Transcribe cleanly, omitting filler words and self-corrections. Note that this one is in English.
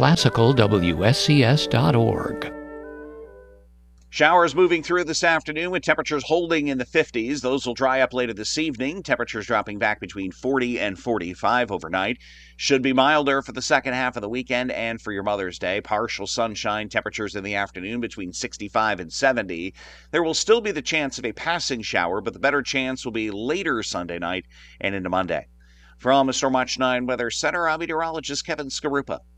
classicalwscs.org. Showers moving through this afternoon with temperatures holding in the 50s. Those will dry up later this evening. Temperatures dropping back between 40 and 45 overnight. Should be milder for the second half of the weekend and for your Mother's Day. Partial sunshine, temperatures in the afternoon between 65 and 70. There will still be the chance of a passing shower, but the better chance will be later Sunday night and into Monday. From the Storm Watch 9 Weather Center, I'm meteorologist Kevin Skarupa.